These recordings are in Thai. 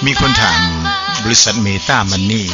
มีคนถามบริษัทเมตามันนี่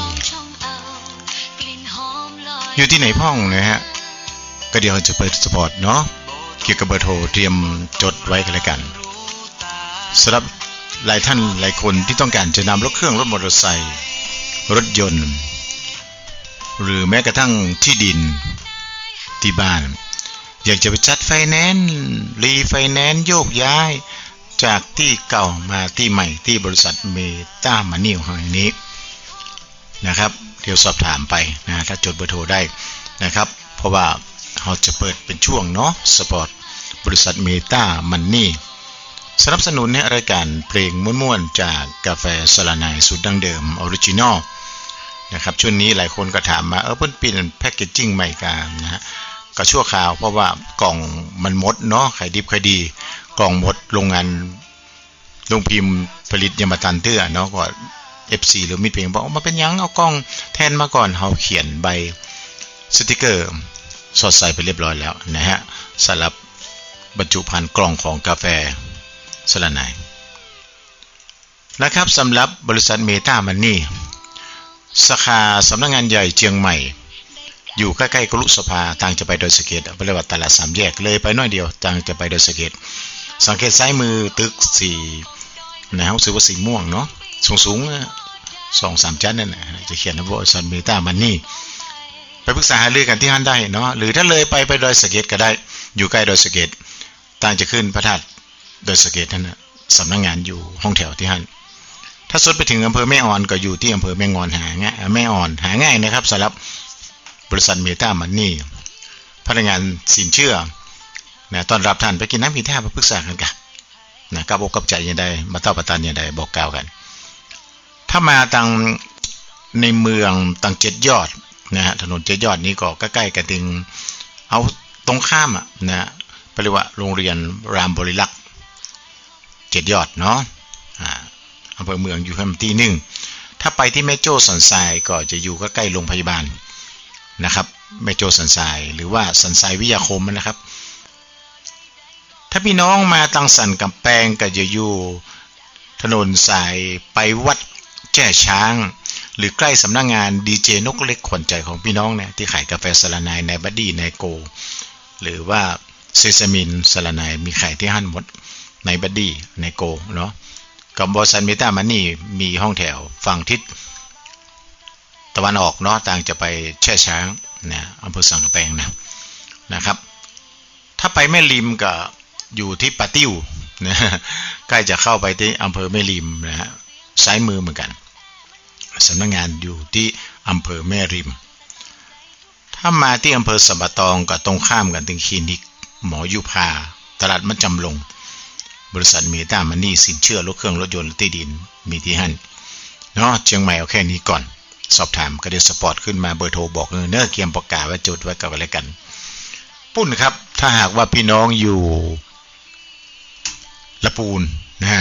อยู่ที่ไหนพ่องนะฮะก็เดี๋ยวจะเปิดสปอร์ตเนาะเกี่ยวกับเบอร์โทรเตรียมจดไว้กันแล้วกันสำหรับหลายท่านหลายคนที่ต้องการจะนำรถเครื่องรถมอเตอร์ไซค์รถยนต์หรือแม้กระทั่งที่ดินที่บ้านอยากจะไปจัดไฟแนนซ์รีไฟแนนซ์โยกย้ายจากที่เก่ามาที่ใหม่ที่บริษัทเมตามันนี่ของแห่งนี้นะครับเดี๋ยวสอบถามไปนะถ้าจดเบอร์โทรได้นะครับเพราะว่าเราจะเปิดเป็นช่วงเนาะสปอร์ตบริษัทเมตามันนี่สนับสนุนในรายการเพลงม่วนๆจากกาแฟสลาไนสูตรดั้งเดิมออริจินอลนะครับช่วงนี้หลายคนก็ถามมาเพิ่นเปลี่ยนแพ็คเกจจิ้งใหม่กันนะฮะก็ชั่วคราวเพราะว่ากล่องมันหมดเนาะขายดิบขายดีกล่องหมดโรงงานโรงพิมพ์ผลิตยามาตันเตื้อเนาะก็ FC หรือมิตรเพลงบอกมาเป็นยังเอากล้องแทนมาก่อนเฮาเขียนใบสติกเกอร์สอดใส่ไปเรียบร้อยแล้วนะฮะสำหรับบรรจุภัณฑ์กล่องของกาแฟสลาไนนะครับสำหรับบริษัทเมตามันนี่สาขาสำนักงานใหญ่เชียงใหม่อยู่ใกล้ๆกรุสภาทางจะไปดอยสะเก็ดบริเวณตลาด3แยกเลยไปน้อยเดียวทางจะไปดอยสะเก็ดสังเกตซ้ายมือตึก4นะรู้สึกว่าสีม่วงเนาะสูงๆ 2-3 ชั้นนั่นน่ะจะเขียนว่าบริษัทเมตามันนี่ไปปรึกษาหารือกันที่ท่านได้เนาะหรือถ้าเลยไปดอยสะเก็ดก็ได้อยู่ใกล้ดอยสะเก็ดทางจะขึ้นพระธาตุดอยสะเก็ดนั่นน่ะสำนักงานอยู่ห้องแถวที่ท่านถ้าสุดไปถึงอำเภอแม่อ่อนก็อยู่ที่อำเภอแม่งอนหาง่ายแม่อ่อนหาง่ายนะครับสำหรับบริษัทเมตามันนี่พนักงานสินเชื่อนะต้อนรับท่านไปกินน้ำกินท่ามาปรึกษากันกันนะกับอกกับใจยังไงมาเต้าประทานยังไงบอกกล่าวกันถ้ามาทางในเมืองทาง7 ยอดนะฮะถนน7 ยอดนี้ก็ใกล้ๆกันถึงเอาตรงข้ามอ่ะนะเรียกว่าโรงเรียนรามบริลักษ์7 ยอดเนาะอำเภอเมืองอยู่ที่1ถ้าไปที่แม่โจ้สันทรายก็จะอยู่ใกล้ๆโรงพยาบาลนะครับแม่โจ้สันทรายหรือว่าสันทรายวิทยาคมนะครับถ้าพี่น้องมาตังสันกำแพงก็จะอยู่ถนนสายไปวัดแจ้ช้างหรือใกล้สำนักงานดีเจนกเล็กขวัญใจของพี่น้องเนี่ยที่ขายกาแฟสลาไนในบัดดี้ในโกหรือว่าเซซามินสลาไนมีขายที่หั่นหมดในบัดดี้ในโกเนาะกับบริษัทเมตามันนี่มีห้องแถวฝั่งทิศตะวันออกเนาะต่างจะไปแช่ช้างนะอำเภอสังกะแปงนะครับถ้าไปแม่ริมก็อยู่ที่ปะติ้วนะใกล้จะเข้าไปที่อำเภอแม่ริมนะฮะซ้ายมือเหมือนกันสำนักงานอยู่ที่อำเภอแม่ริมถ้ามาที่อำเภอสัมปะตองก็ตรงข้ามกันถึงคลินิกหมอยุพาตลาดมัดจำลงบริษัทเมตามันนี่สินเชื่อรถเครื่องรถยนต์ที่ดินมีที่หั่นเนาะเชียงใหม่เอาแค่นี้ก่อนสอบถามก็ได้สปอร์ตขึ้นมาเบอร์โทรบอกเนื้อเกียมประกาศไว้จดไว้กับอะไรกันปุ้นครับถ้าหากว่าพี่น้องอยู่ละปูนนะ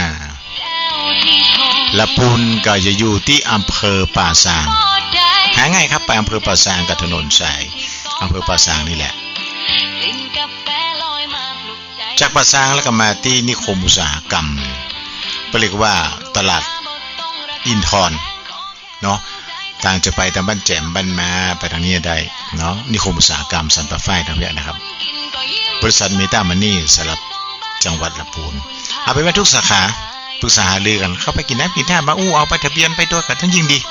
ละปูนก็จะอยู่ที่อำเภอป่าซางหาง่ายครับไปอำเภอป่าซางกับถนนสายอำเภอป่าซางนี่แหละจากป่าซางแล้วก็มาที่นิคมอุตสาหกรรมเรียกว่าตลาดอินทรเนาะต่างจะไปทางบ้านแจ่มบ้านมาไปทางนี้ได้เนาะนิคมอุตสาหกรรมสันป่าฝ้ายทางนี้นะครับบริษัทเมตามันนี่สำหรับจังหวัดลำพูนเอาไปไว้ทุกสาขาปรึกษาหารือกันเข้าไปกินน้ำกินท่ามาเอาไปทะเบียนไปตัวกันทั้งยิ่งดี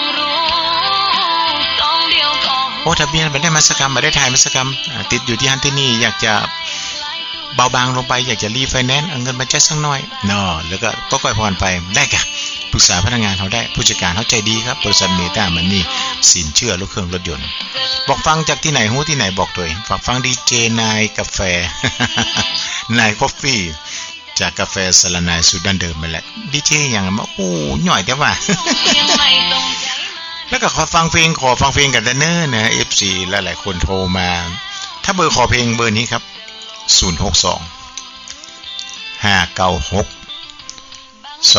โอ้ทะเบียนไปได้มัสกรรมมาได้ถ่ายมัสกรรมติดอยู่ที่ฮันที่นี่อยากจะเบาบางลงไปอยากจะรีไฟแนนซ์เอาเงินมาแจ้งสักหน่อยเนาะแล้วก็ค่อยๆผ่อนไปได้ค่ะปรึกษาพนักงานเขาได้ผู้จัดการเขาใจดีครับบริษัทเมตามันนี่สินเชื่อรถเครื่องรถยนต์บอกฟังจากที่ไหนหูที่ไหนบอกตัวเองฝากฟังดีเจนายกาแฟ นายคอฟฟี่จากกาแฟสลาไนสูตรดั้งเดิมมาแหละดีเจอย่างมาโอ้หน่อยแต่ว่า แล้วก็ขอฟังเพลงกันเน้อนะ FC หลายๆคนโทรมาถ้าเบอร์ขอเพลงเบอร์นี้ครับ062 596